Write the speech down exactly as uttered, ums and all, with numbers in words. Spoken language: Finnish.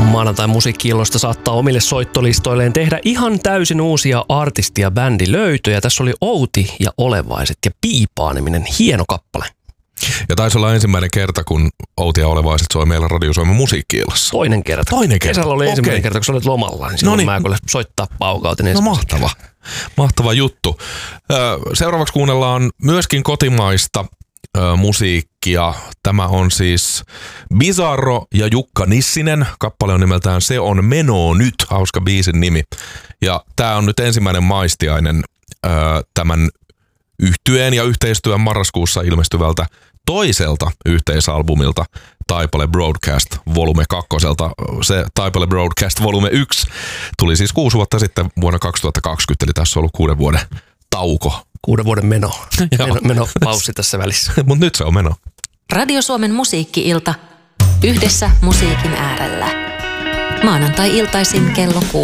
Maanantain musiikki-illoista saattaa omille soittolistoilleen tehdä ihan täysin uusia artisti- ja bändilöytöjä. Tässä oli Outi ja Olevaiset ja Piipaa-niminen hieno kappale. Ja taisi olla ensimmäinen kerta, kun Outi ja Olevaiset soi meillä Radio Suomen musiikki-illassa. Toinen kerta. Toinen kerta. Kesällä oli ensimmäinen Okei. kerta, kun sä olit lomalla. Niin silloin mä kun soittaa paukautin. No mahtava. Mahtava juttu. Seuraavaksi kuunnellaan myöskin kotimaista musiikkia. Tämä on siis Bizarro ja Jukka Nissinen. Kappale on nimeltään Se on meno nyt, hauska biisin nimi. Ja tää on nyt ensimmäinen maistiainen tämän yhtyeen ja yhteistyön marraskuussa ilmestyvältä toiselta yhteisalbumilta Taipale Broadcast volume kakkoselta. Se Taipale Broadcast volume yksi tuli siis kuusi vuotta sitten vuonna kaksituhattakaksikymmentä, eli tässä on ollut kuuden vuoden tauko. Kuuden vuoden meno. meno, meno paussi tässä välissä. Mutta nyt se on meno. Radio Suomen musiikki-ilta. Yhdessä musiikin äärellä. Maanantai-iltaisin kello kuusi.